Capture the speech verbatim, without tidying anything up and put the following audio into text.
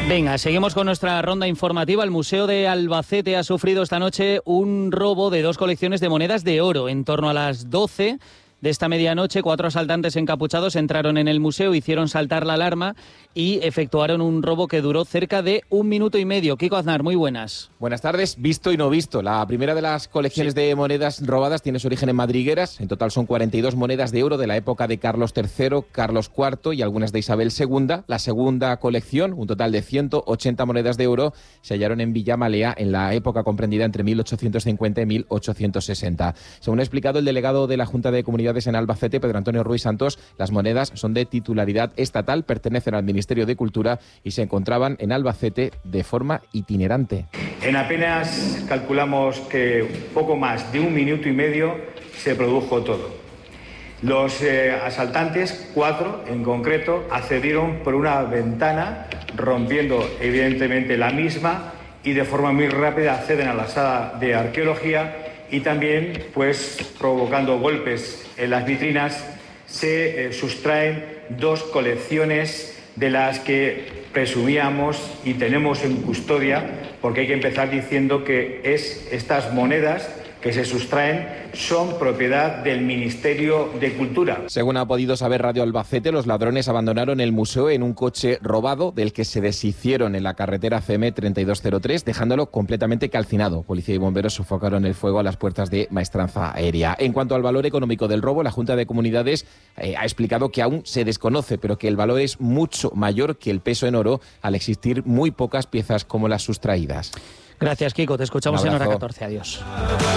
Venga, seguimos con nuestra ronda informativa. El Museo de Albacete ha sufrido esta noche un robo de dos colecciones de monedas de oro. En torno a las doce de esta medianoche, cuatro asaltantes encapuchados entraron en el museo, hicieron saltar la alarma y efectuaron un robo que duró cerca de un minuto y medio. Kiko Aznar, muy buenas. Buenas tardes. Visto y no visto. La primera de las colecciones sí. de monedas robadas tiene su origen en madrigueras. En total son cuarenta y dos monedas de oro de la época de Carlos tercero, Carlos cuarto y algunas de Isabel segunda. La segunda colección, un total de ciento ochenta monedas de oro, se hallaron en Villamalea en la época comprendida entre mil ochocientos cincuenta y mil ochocientos sesenta. Según ha explicado el delegado de la Junta de Comunidades en Albacete, Pedro Antonio Ruiz Santos, las monedas son de titularidad estatal, pertenecen al Ministerio de Cultura y se encontraban en Albacete de forma itinerante. En apenas calculamos que poco más de un minuto y medio se produjo todo. Los eh, asaltantes, cuatro en concreto, accedieron por una ventana, rompiendo evidentemente la misma, y de forma muy rápida acceden a la sala de arqueología y también, pues, provocando golpes en las vitrinas, se eh, sustraen dos colecciones de las que presumíamos y tenemos en custodia, porque hay que empezar diciendo que es estas monedas que se sustraen son propiedad del Ministerio de Cultura. Según ha podido saber Radio Albacete, los ladrones abandonaron el museo en un coche robado del que se deshicieron en la carretera C M treinta y dos cero tres, dejándolo completamente calcinado. Policía y bomberos sofocaron el fuego a las puertas de Maestranza Aérea. En cuanto al valor económico del robo, la Junta de Comunidades eh, ha explicado que aún se desconoce, pero que el valor es mucho mayor que el peso en oro, al existir muy pocas piezas como las sustraídas. Gracias, Kiko. Te escuchamos en hora catorce. Adiós.